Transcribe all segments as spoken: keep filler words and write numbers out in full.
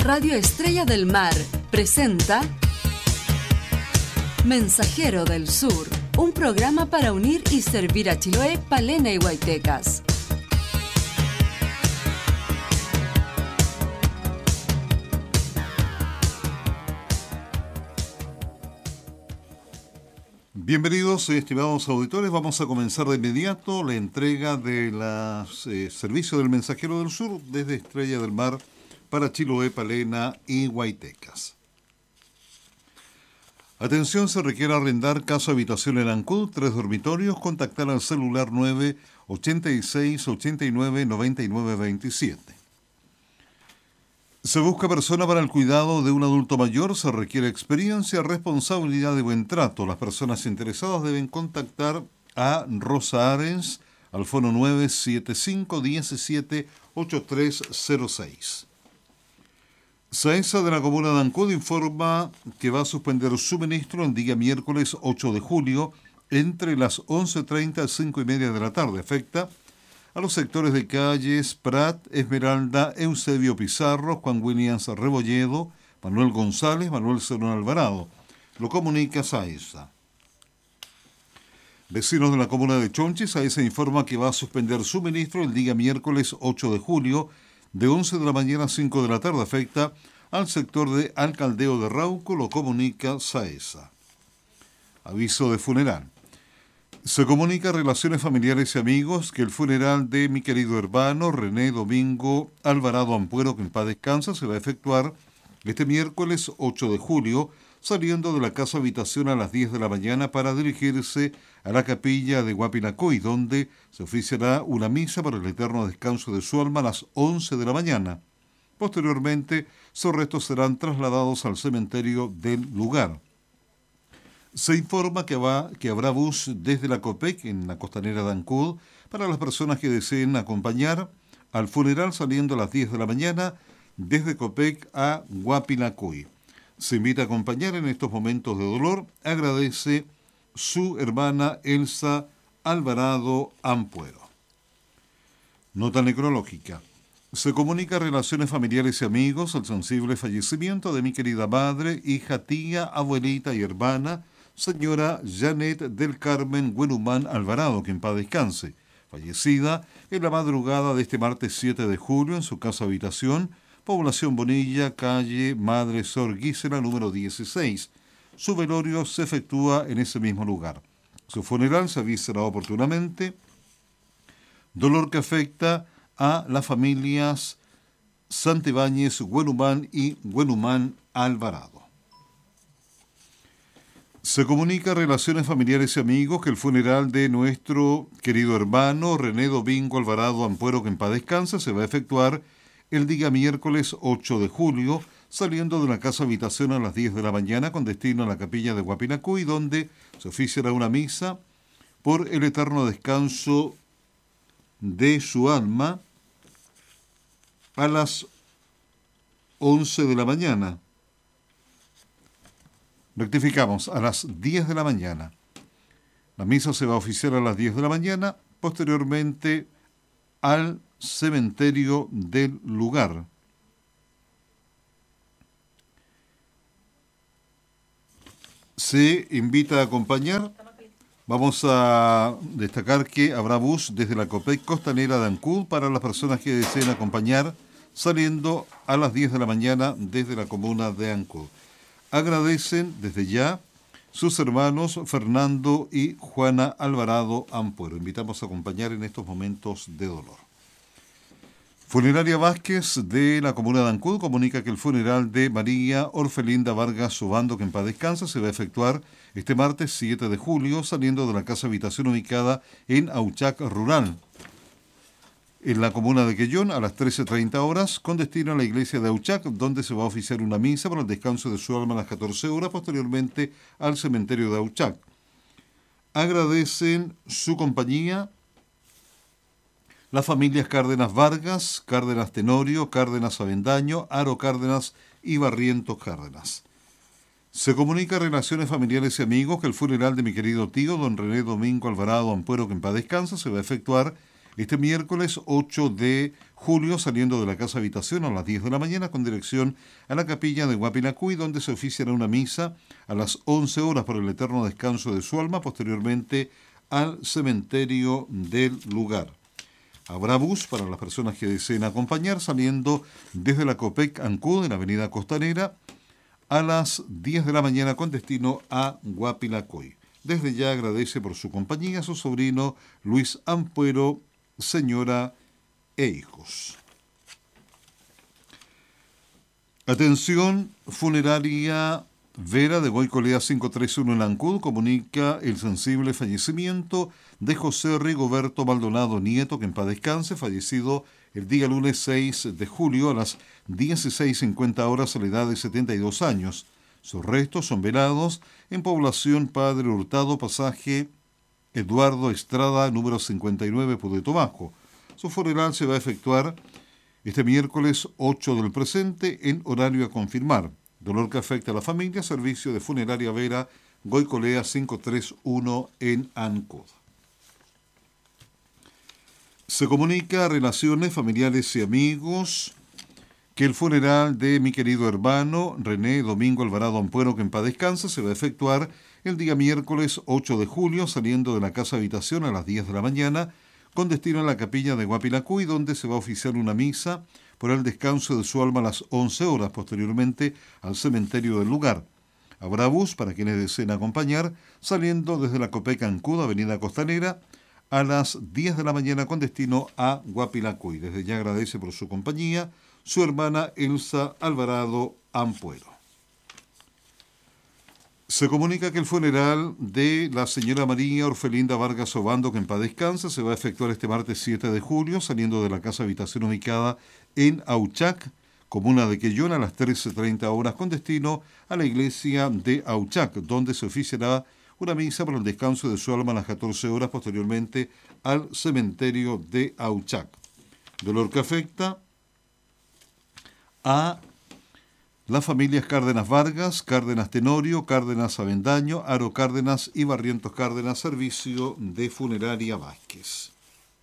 Radio Estrella del Mar presenta Mensajero del Sur, un programa para unir y servir a Chiloé, Palena y Huaytecas. Bienvenidos, estimados auditores. Vamos a comenzar de inmediato la entrega de la eh, servicio del Mensajero del Sur desde Estrella del Mar para Chiloé, Palena y Huaytecas. Atención, se requiere arrendar casa habitación en Ancud, tres dormitorios. Contactar al celular nueve ochenta y seis ochenta y nueve noventa y nueve veintisiete. Se busca persona para el cuidado de un adulto mayor. Se requiere experiencia, responsabilidad y buen trato. Las personas interesadas deben contactar a Rosa Arens al fono nueve siete cinco uno siete ocho tres cero seis. SAESA de la comuna de Ancud informa que va a suspender suministro el día miércoles ocho de julio entre las once treinta y cinco y media de la tarde. Afecta a los sectores de calles Prat, Esmeralda, Eusebio Pizarro, Juan Williams Rebolledo, Manuel González, Manuel Cerón Alvarado. Lo comunica SAESA. Vecinos de la comuna de Chonchi, SAESA informa que va a suspender suministro el día miércoles ocho de julio de once de la mañana a cinco de la tarde. Afecta al sector de Alcaldeo de Rauco. Lo comunica SAESA. Aviso de funeral. Se comunica a Relaciones Familiares y Amigos que el funeral de mi querido hermano René Domingo Alvarado Ampuero, que en paz descansa, se va a efectuar este miércoles ocho de julio, saliendo de la casa habitación a las diez de la mañana para dirigirse a la capilla de Huapinacoy, donde se oficiará una misa para el eterno descanso de su alma a las once de la mañana. Posteriormente, sus restos serán trasladados al cementerio del lugar. Se informa que, va, que habrá bus desde la Copec en la costanera de Ancud para las personas que deseen acompañar al funeral, saliendo a las diez de la mañana desde Copec a Huapinacoy. Se invita a acompañar en estos momentos de dolor. Agradece su hermana Elsa Alvarado Ampuero. Nota necrológica. Se comunica a Relaciones Familiares y Amigos el sensible fallecimiento de mi querida madre, hija, tía, abuelita y hermana, señora Janet del Carmen Huenumán Alvarado, que en paz descanse, fallecida en la madrugada de este martes siete de julio en su casa habitación, Población Bonilla, calle Madre Sor Guísela, número dieciséis. Su velorio se efectúa en ese mismo lugar. Su funeral se avisará oportunamente. Dolor que afecta a las familias Santibáñez, Huenumán y Huenumán Alvarado. Se comunica a Relaciones Familiares y Amigos que el funeral de nuestro querido hermano René Domingo Alvarado Ampuero, que en paz descansa, se va a efectuar el día miércoles ocho de julio, saliendo de la casa habitación a las diez de la mañana con destino a la capilla de Huapinacoy, donde se oficiará una misa por el eterno descanso de su alma a las once de la mañana. Rectificamos, a las diez de la mañana. La misa se va a oficiar a las diez de la mañana, posteriormente al cementerio del lugar. Se invita a acompañar. Vamos a destacar que habrá bus desde la Copec Costanera de Ancud para las personas que deseen acompañar, saliendo a las diez de la mañana desde la comuna de Ancud. Agradecen desde ya sus hermanos Fernando y Juana Alvarado Ampuero. Invitamos a acompañar en estos momentos de dolor. Funeraria Vázquez de la comuna de Ancud comunica que el funeral de María Orfelinda Vargas Obando, que en paz descansa, se va a efectuar este martes siete de julio, saliendo de la casa habitación ubicada en Auchac Rural, en la comuna de Quellón, a las trece treinta horas, con destino a la iglesia de Auchac, donde se va a oficiar una misa para el descanso de su alma a las catorce horas, posteriormente al cementerio de Auchac. Agradecen su compañía las familias Cárdenas Vargas, Cárdenas Tenorio, Cárdenas Avendaño, Aro Cárdenas y Barrientos Cárdenas. Se comunica a Relaciones Familiares y Amigos que el funeral de mi querido tío, don René Domingo Alvarado Ampuero, que en paz descansa, se va a efectuar este miércoles ocho de julio, saliendo de la casa habitación a las diez de la mañana con dirección a la capilla de Guapinacuy, donde se oficiará una misa a las once horas por el eterno descanso de su alma, posteriormente al cementerio del lugar. Habrá bus para las personas que deseen acompañar, saliendo desde la Copec Ancud en la avenida Costanera a las diez de la mañana con destino a Guapinacuy. Desde ya agradece por su compañía a su sobrino Luis Ampuero, señora e hijos. Atención, funeraria Vera de Goicolea quinientos treinta y uno en Ancud comunica el sensible fallecimiento de José Rigoberto Maldonado Nieto, que en paz descanse, fallecido el día lunes seis de julio a las dieciséis cincuenta horas a la edad de setenta y dos años. Sus restos son velados en Población Padre Hurtado, pasaje Eduardo Estrada, número cincuenta y nueve, Pudeto Bajo. Su funeral se va a efectuar este miércoles ocho del presente en horario a confirmar. Dolor que afecta a la familia, servicio de funeraria Vera, Goicolea quinientos treinta y uno en Ancud. Se comunica a relaciones familiares y amigos que el funeral de mi querido hermano René Domingo Alvarado Ampuero, que en paz descanse, se va a efectuar el día miércoles ocho de julio, saliendo de la casa habitación a las diez de la mañana, con destino a la capilla de Guapinacuy, donde se va a oficiar una misa por el descanso de su alma a las once horas, posteriormente al cementerio del lugar. Habrá bus para quienes deseen acompañar, saliendo desde la Copec Ancud, avenida Costanera, a las diez de la mañana con destino a Guapinacuy. Desde ya agradece por su compañía su hermana Elsa Alvarado Ampuero. Se comunica que el funeral de la señora María Orfelinda Vargas Obando, que en paz descanse, se va a efectuar este martes siete de julio, saliendo de la casa habitación ubicada en Auchac, comuna de Quellón, a las trece treinta horas, con destino a la iglesia de Auchac, donde se oficiará una misa por el descanso de su alma a las catorce horas, posteriormente al cementerio de Auchac. Dolor que afecta a las familias Cárdenas Vargas, Cárdenas Tenorio, Cárdenas Avendaño, Aro Cárdenas y Barrientos Cárdenas, servicio de funeraria Vázquez.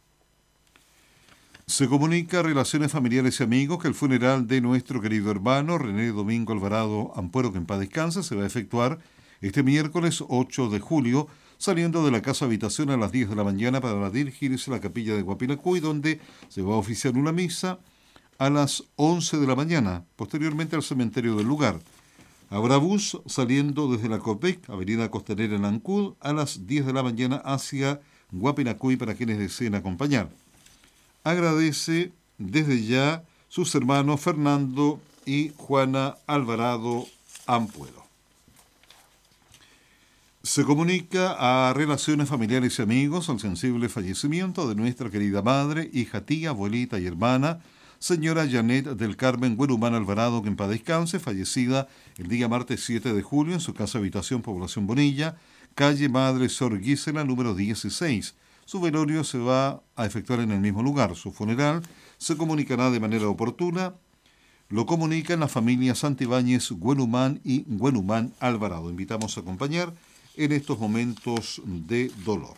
Se comunica a relaciones familiares y amigos que el funeral de nuestro querido hermano René Domingo Alvarado Ampuero, que en paz descanse, se va a efectuar este miércoles ocho de julio, saliendo de la casa habitación a las diez de la mañana para dirigirse a la capilla de Guapinacuy, donde se va a oficiar una misa a las once de la mañana, posteriormente al cementerio del lugar. Habrá bus saliendo desde la Copec, avenida Costanera en Ancud, a las diez de la mañana hacia Guapinacuy para quienes deseen acompañar. Agradece desde ya sus hermanos Fernando y Juana Alvarado Ampuero. Se comunica a relaciones familiares y amigos al sensible fallecimiento de nuestra querida madre, hija, tía, abuelita y hermana, señora Janet del Carmen Güerumán Alvarado, que en paz descanse, fallecida el día martes siete de julio en su casa habitación Población Bonilla, calle Madre Sor Gisela, número dieciséis. Su velorio se va a efectuar en el mismo lugar. Su funeral se comunicará de manera oportuna. Lo comunican las familias Santibáñez Güenumán y Güenumán Alvarado. Invitamos a acompañar en estos momentos de dolor.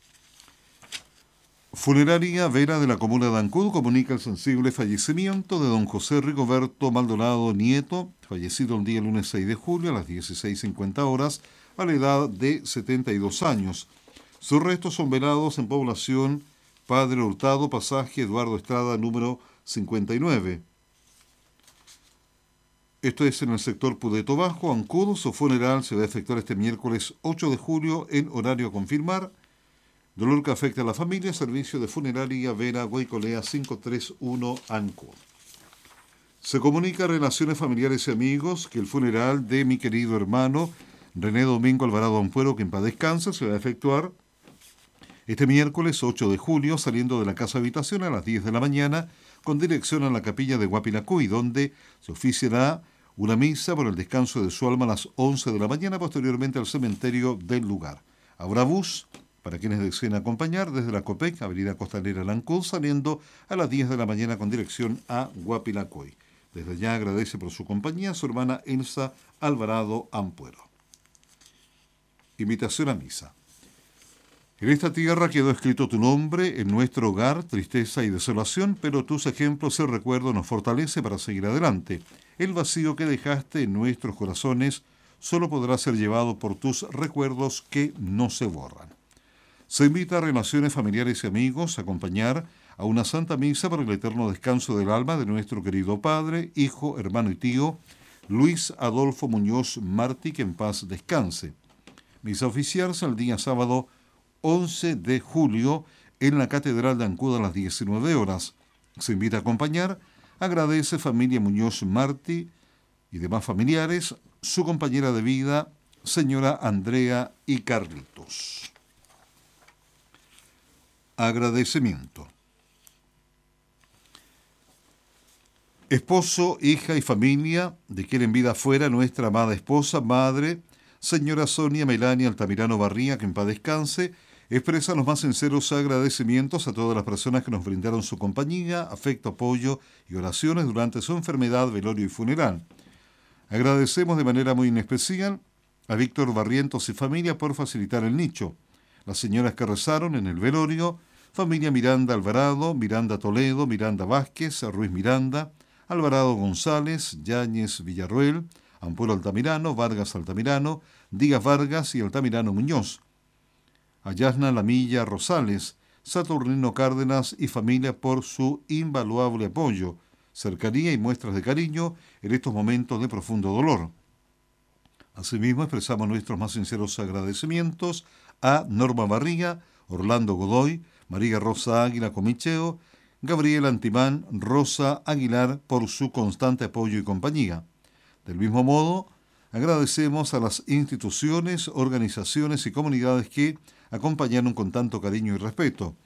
Funeraria Vera de la comuna de Ancud comunica el sensible fallecimiento de don José Rigoberto Maldonado Nieto, fallecido el día lunes seis de julio a las dieciséis cincuenta horas, a la edad de setenta y dos años. Sus restos son velados en Población Padre Hurtado, pasaje Eduardo Estrada, número cincuenta y nueve. Esto es en el sector Pudeto Bajo, Ancud. Su funeral se va a efectuar este miércoles ocho de julio en horario a confirmar. Dolor que afecta a la familia, servicio de funeraria Vera Goicolea quinientos treinta y uno Ancud. Se comunica a relaciones familiares y amigos que el funeral de mi querido hermano René Domingo Alvarado Ampuero, que en paz descanse, se va a efectuar este miércoles ocho de julio, saliendo de la casa habitación a las diez de la mañana, con dirección a la capilla de Guapinacuy, donde se oficiará una misa por el descanso de su alma a las once de la mañana, posteriormente al cementerio del lugar. Habrá bus para quienes deseen acompañar desde la Copec, avenida Costanera en Ancud, saliendo a las diez de la mañana con dirección a Guapinacuy. Desde ya agradece por su compañía a su hermana Elsa Alvarado Ampuero. Invitación a misa. En esta tierra quedó escrito tu nombre, en nuestro hogar, tristeza y desolación, pero tus ejemplos y recuerdo nos fortalece para seguir adelante. El vacío que dejaste en nuestros corazones solo podrá ser llevado por tus recuerdos que no se borran. Se invita a relaciones familiares y amigos a acompañar a una santa misa para el eterno descanso del alma de nuestro querido padre, hijo, hermano y tío, Luis Adolfo Muñoz Martí, que en paz descanse. Misa oficiarse el día sábado once de julio en la Catedral de Ancud a las diecinueve horas. Se invita a acompañar, agradece familia Muñoz Martí y demás familiares, su compañera de vida, señora Andrea y Carlitos. Agradecimiento. Esposo, hija y familia de quien en vida fuera nuestra amada esposa, madre, señora Sonia Melania Altamirano Barría, que en paz descanse, expresa los más sinceros agradecimientos a todas las personas que nos brindaron su compañía, afecto, apoyo y oraciones durante su enfermedad, velorio y funeral. Agradecemos de manera muy especial a Víctor Barrientos y familia por facilitar el nicho. Las señoras que rezaron en el velorio, familia Miranda Alvarado, Miranda Toledo, Miranda Vázquez, Ruiz Miranda, Alvarado González, Yáñez Villarroel, Ampuero Altamirano, Vargas Altamirano, Díaz Vargas y Altamirano Muñoz. Ayasna Lamilla Rosales, Saturnino Cárdenas y familia por su invaluable apoyo, cercanía y muestras de cariño en estos momentos de profundo dolor. Asimismo, expresamos nuestros más sinceros agradecimientos a Norma Barriga, Orlando Godoy, María Rosa Águila Comicheo, Gabriela Antimán, Rosa Aguilar por su constante apoyo y compañía. Del mismo modo, agradecemos a las instituciones, organizaciones y comunidades que acompañaron con tanto cariño y respeto.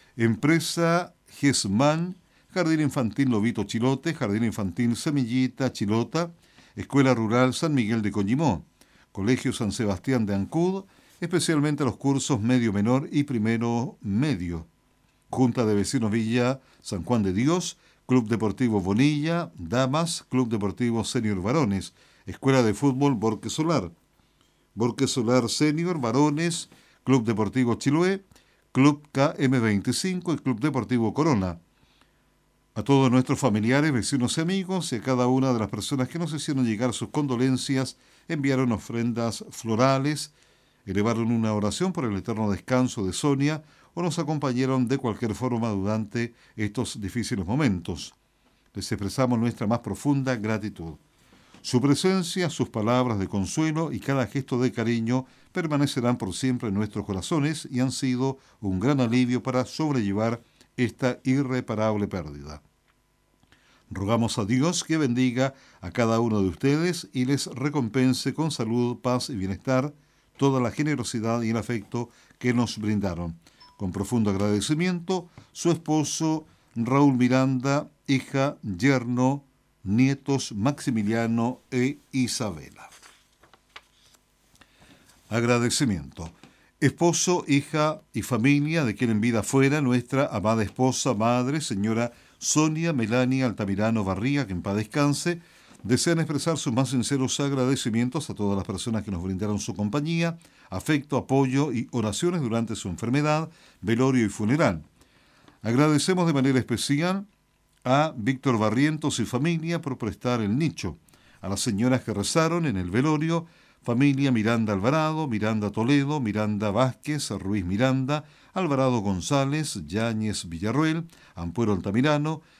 Empresa GESMAN, Jardín Infantil Lobito Chilote, Jardín Infantil Semillita Chilota, Escuela Rural San Miguel de Coñimó, Colegio San Sebastián de Ancud, especialmente los cursos medio menor y primero medio. Junta de Vecinos Villa San Juan de Dios, Club Deportivo Bonilla, Damas, Club Deportivo Senior Varones, Escuela de Fútbol Borque Solar, Borque Solar Senior Varones, Club Deportivo Chiloé, Club K M veinticinco y Club Deportivo Corona. A todos nuestros familiares, vecinos y amigos y a cada una de las personas que nos hicieron llegar sus condolencias, enviaron ofrendas florales, elevaron una oración por el eterno descanso de Sonia o nos acompañaron de cualquier forma durante estos difíciles momentos. Les expresamos nuestra más profunda gratitud. Su presencia, sus palabras de consuelo y cada gesto de cariño permanecerán por siempre en nuestros corazones y han sido un gran alivio para sobrellevar esta irreparable pérdida. Rogamos a Dios que bendiga a cada uno de ustedes y les recompense con salud, paz y bienestar toda la generosidad y el afecto que nos brindaron. Con profundo agradecimiento, su esposo Raúl Miranda, hija, yerno, nietos Maximiliano e Isabela. Agradecimiento. Esposo, hija y familia de quien en vida fuera nuestra amada esposa, madre, señora Sonia Melania Altamirano Barría, que en paz descanse, desean expresar sus más sinceros agradecimientos a todas las personas que nos brindaron su compañía, afecto, apoyo y oraciones durante su enfermedad, velorio y funeral. Agradecemos de manera especial a Víctor Barrientos y familia por prestar el nicho, a las señoras que rezaron en el velorio, familia Miranda Alvarado, Miranda Toledo, Miranda Vázquez, Ruiz Miranda, Alvarado González, Yáñez Villarroel, Ampuero Altamirano,